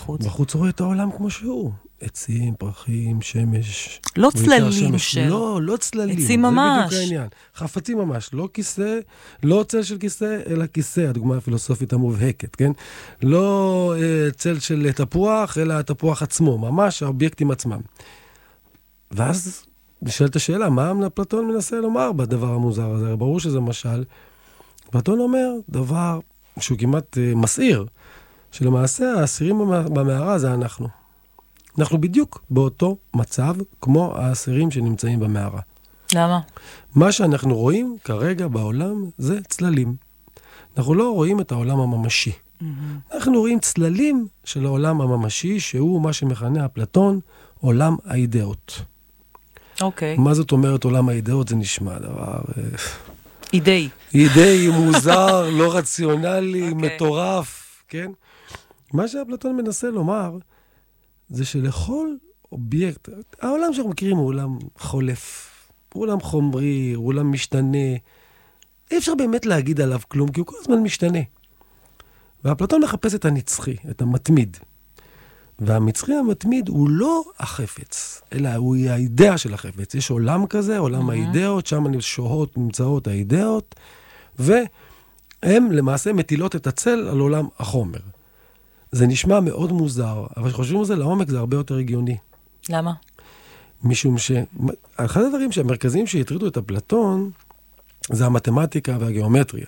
בחוץ? בחוץ רואה את העולם כמו שהוא. עצים, פרחים, שמש. לא צללים של... לא צללים. עצים ממש. זה בדיוק העניין. חפצים ממש. לא כיסא, לא צל של כיסא, אלא כיסא, הדוגמה הפילוסופית המובהקת, כן? לא צל של תפוח, אלא התפוח עצמו. ממש האובייקטים עצמם. ואז נשאלת השאלה, מה אפלטון מנסה לומר בדבר המוזר הזה? ברור שזה משל. אפלטון אומר דבר שהוא כמעט מסעיר, שלמעשה האסירים במערה זה אנחנו. אנחנו בדיוק באותו מצב כמו האסירים שנמצאים במערה. למה? מה שאנחנו רואים כרגע בעולם זה צללים. אנחנו לא רואים את העולם הממשי. אנחנו רואים צללים של העולם הממשי, שהוא מה שמכנה אפלטון עולם האידאות. אוקיי. מה זאת אומרת עולם האידאות? זה נשמע דבר... אידאי. אידאי, מוזר, לא רציונלי, מטורף, כן? מה שאפלטון מנסה לומר, זה שלכל אובייקט, העולם שאנחנו מכירים הוא עולם חולף, הוא עולם חומרי, הוא עולם משתנה. אי אפשר באמת להגיד עליו כלום, כי הוא כל הזמן משתנה. ואפלטון מחפש את הנצחי, את המתמיד. והמצחי המתמיד הוא לא החפץ, אלא הוא האידאה של החפץ. יש עולם כזה, עולם האידאות, שם נמצאות האידאות, והם למעשה מטילות את הצל על עולם החומר. זה נשמע מאוד מוזר, אבל כשחושבים על זה לעומק זה הרבה יותר הגיוני. למה? משום אחד הדברים המרכזיים שהטרידו את אפלטון, זה המתמטיקה והגיאומטריה.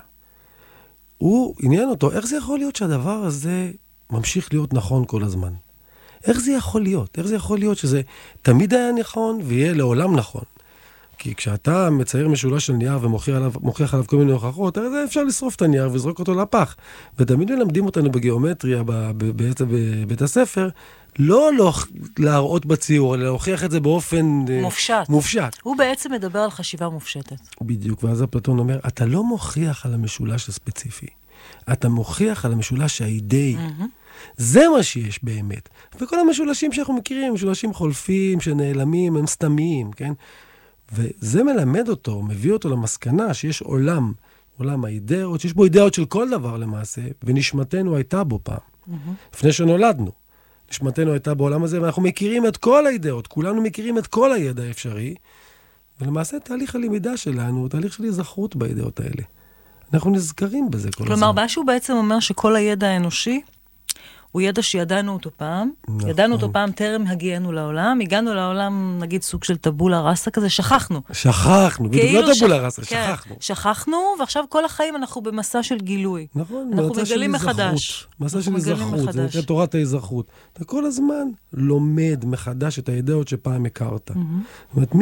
הוא עניין אותו, איך זה יכול להיות שהדבר הזה ממשיך להיות נכון כל הזמן? איך זה יכול להיות? איך זה יכול להיות שזה תמיד היה נכון ויהיה לעולם נכון? כי כשאתה מצייר משולש של נייר ומוכיח עליו כל מיני הוכחות, הרי זה אפשר לשרוף את הנייר ולזרוק אותו לפח. ותמיד מלמדים אותנו בגיאומטריה, בבית הספר, לא להראות בציור, אלא להוכיח את זה באופן מופשט. הוא בעצם מדבר על חשיבה מופשטת. בדיוק, ואז אפלטון אומר, אתה לא מוכיח על המשולש הספציפי, אתה מוכיח על המשולש האידאי. זה מה שיש באמת. וכל המשולשים שאנחנו מכירים, משולשים חולפים, שנעלמים, הם סתמיים, כן? וזה מלמד אותו, מביא אותו למסקנה שיש עולם האידאות, שיש בו אידאות של כל דבר למעשה, ונשמתנו הייתה בו פעם. לפני שנולדנו. נשמתנו הייתה בעולם הזה, ואנחנו מכירים את כל האידאות, כולנו מכירים את כל הידע האפשרי, ולמעשה תהליך הלמידה שלנו הוא תהליך של היזכרות באידאות האלה. אנחנו נזכרים בזה כל הזמן. כלומר, מה שהוא בעצם אומר שכל הידע האנושי, הוא ידע שידענו אותו פעם, ידענו אותו פעם טרם הגיענו לעולם, הגענו לעולם, נגיד סוג של טבולה ראסה כזה, שכחנו, בדיוק לא טבולה ראסה, שכחנו. שכחנו, ועכשיו כל החיים אנחנו במסע של גילוי. נכון, אנחנו מגלים מחדש. מסע של היזכרות, זה נקרא תורת ההיזכרות. אתה כל הזמן לומד מחדש את הידעות שפעם הכרת. זאת אומרת,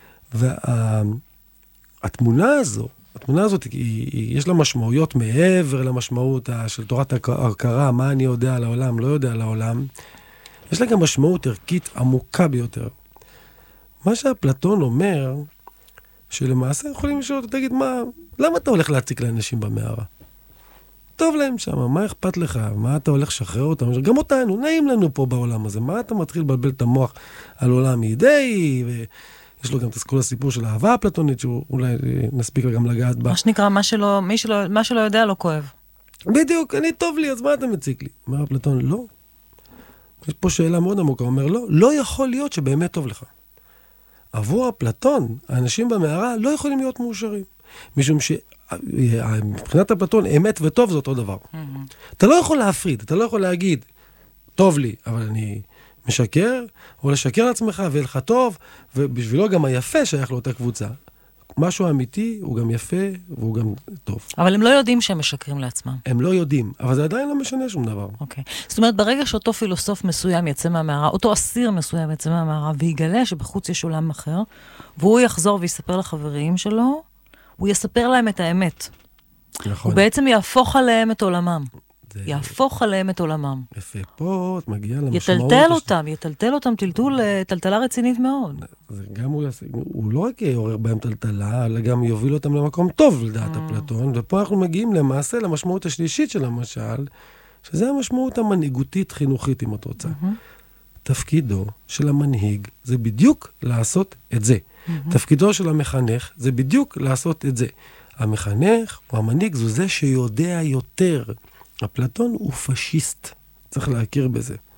והתמונה הזאת, יש לה משמעויות מעבר למשמעות של תורת ההכרה, מה אני יודע על העולם, לא יודע על העולם. יש לה גם משמעות ערכית עמוקה ביותר. מה שאפלטון אומר, שלמעשה יכולים לשאול, תגיד, למה אתה הולך להציק לאנשים במערה? טוב להם שם, מה אכפת לך? מה אתה הולך לשחרר אותם? גם אותנו, נעים לנו פה בעולם הזה. מה אתה מתחיל לבלבל את המוח על עולם אידאי יש לו גם את כל הסיפור של האהבה הפלטונית, שאולי נספיק גם לגעת בה. מה שנקרא, מה שלא יודע לא כואב. בדיוק, אני טוב לי, אז מה אתה מציק לי? אומר אפלטון, לא. יש פה שאלה מאוד עמוקה, הוא אומר, לא יכול להיות שבאמת טוב לך. עבור אפלטון, האנשים במערה לא יכולים להיות מאושרים. משום שמבחינת אפלטון, אמת וטוב זה אותו דבר. אתה לא יכול להפריד, אתה לא יכול להגיד, טוב לי, אבל אני משקר, או לשקר לעצמך, ויהיה לך טוב, ובשבילו גם היפה שייך לאותה קבוצה. משהו אמיתי הוא גם יפה, והוא גם טוב. אבל הם לא יודעים שהם משקרים לעצמם. הם לא יודעים, אבל זה עדיין לא משנה שום דבר. אוקיי. זאת אומרת, ברגע שאותו פילוסוף מסוים יצא מהמערה, אותו אסיר מסוים יצא מהמערה, ויגלה שבחוץ יש עולם אחר, והוא יחזור ויספר לחברים שלו, הוא יספר להם את האמת. נכון. הוא בעצם יהפוך עליהם את עולמם. יהפוך עליהם את עולמם. יפה, פה את מגיעה למשמעות. יטלטל אותם, טלטלה רצינית מאוד. זה גם הוא לא רק יעורר בהם טלטלה, אלא גם יוביל אותם למקום טוב לדעת אפלטון, ופה אנחנו מגיעים למעשה למשמעות השלישית של המשל, שזה המשמעות המנהיגותית חינוכית, אם את רוצה. תפקידו של המנהיג זה בדיוק לעשות את זה. תפקידו של המחנך זה בדיוק לעשות את זה. המחנך או המנהיג זה שיודע יותר. אפלטון הוא פשיסט, צריך להכיר בזה.